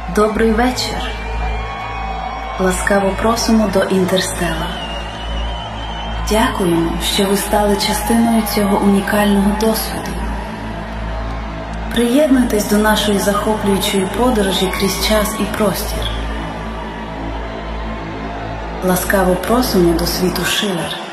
Добрий вечір. Ласкаво просимо до Інтерстелла. Дякуємо, що ви стали частиною цього унікального досвіду. Приєднуйтесь до нашої захоплюючої подорожі крізь час і простір. Ласкаво просимо до світу Шилер.